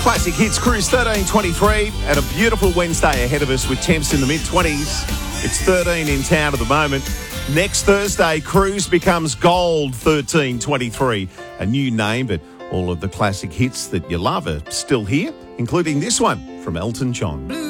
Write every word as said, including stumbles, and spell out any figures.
Classic Hits Cruise thirteen twenty-three and a beautiful Wednesday ahead of us with temps in the mid-twenties. It's thirteen in town at the moment. Next Thursday, Cruise becomes Gold thirteen twenty-three. A new name, but all of the classic hits that you love are still here, including this one from Elton John.